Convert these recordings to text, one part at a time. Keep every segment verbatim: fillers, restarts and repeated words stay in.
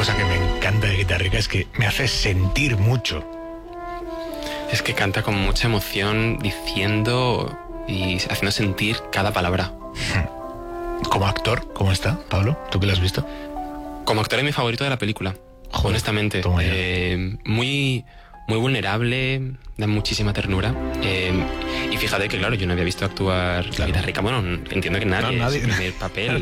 cosa que me encanta de Guitarrica es que me hace sentir mucho. Es que canta con mucha emoción, diciendo y haciendo sentir cada palabra. Como actor, ¿cómo está, Pablo? ¿Tú qué lo has visto? Como actor es mi favorito de la película. Joder, honestamente. Eh, muy, muy vulnerable, da muchísima ternura. Eh, y fíjate que, claro, yo no había visto actuar claro. Guitarrica. Bueno, entiendo que nadie, no, nadie. Es su primer papel.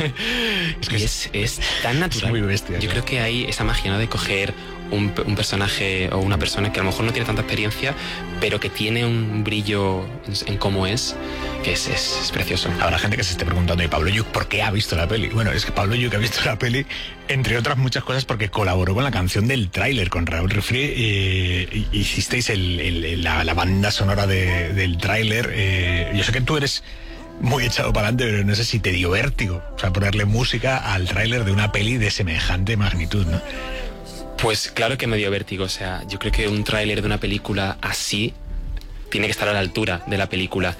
Es que y es, es, es tan natural. Es muy bestia. Yo ¿no? creo que hay esa magia, ¿no?, de coger un, un personaje o una persona que a lo mejor no tiene tanta experiencia, pero que tiene un brillo en, en cómo es, que es, es, es precioso. Habrá gente que se esté preguntando, ¿y Pablo Lluch por qué ha visto la peli? Bueno, es que Pablo Lluch ha visto la peli, entre otras muchas cosas, porque colaboró con la canción del tráiler, con Raúl Refri. Eh, hicisteis el, el, la, la banda sonora de, del tráiler. Eh, yo sé que tú eres muy echado para adelante, pero no sé si te dio vértigo, o sea, ponerle música al tráiler de una peli de semejante magnitud, ¿no? Pues claro que me dio vértigo. O sea, yo creo que un tráiler de una película así tiene que estar a la altura de la película.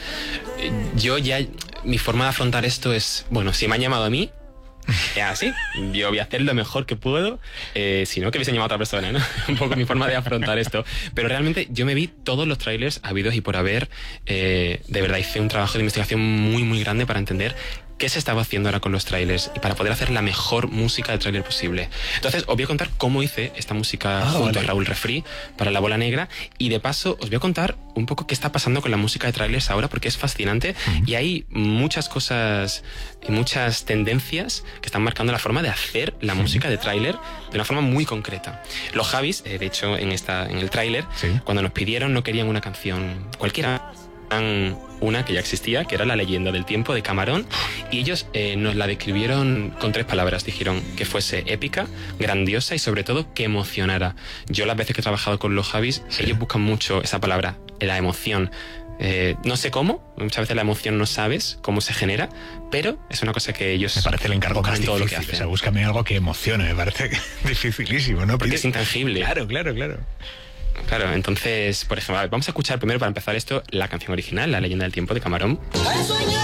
Yo ya, mi forma de afrontar esto es, bueno, si me han llamado a mí, es así, yo voy a hacer lo mejor que puedo, eh, si no que hubiesen llamado a otra persona, ¿no? Un poco mi forma de afrontar esto. Pero realmente yo me vi todos los trailers habidos y por haber. Eh, de verdad hice un trabajo de investigación muy muy grande para entender qué se estaba haciendo ahora con los trailers y para poder hacer la mejor música de tráiler posible. Entonces os voy a contar cómo hice esta música ah, junto vale. a Raúl Refri para La Bola Negra, y de paso os voy a contar un poco qué está pasando con la música de trailers ahora, porque es fascinante uh-huh. y hay muchas cosas y muchas tendencias que están marcando la forma de hacer la uh-huh. música de tráiler de una forma muy concreta. Los Javis, eh, de hecho en, esta, en el tráiler, ¿sí? cuando nos pidieron, no querían una canción cualquiera, una que ya existía, que era La Leyenda del Tiempo de Camarón, y ellos eh, nos la describieron con tres palabras. Dijeron que fuese épica, grandiosa y sobre todo que emocionara. Yo las veces que he trabajado con los Javis, sí. ellos buscan mucho esa palabra, la emoción. Eh, no sé cómo, muchas veces la emoción no sabes cómo se genera, pero es una cosa que ellos... Me parece el encargo más difícil, todo lo que hacen. O sea, búscame algo que emocione, me parece dificilísimo, ¿no? Porque es intangible. Claro, claro, claro. Claro, entonces, por ejemplo, vamos a escuchar primero, para empezar esto, la canción original, La Leyenda del Tiempo de Camarón.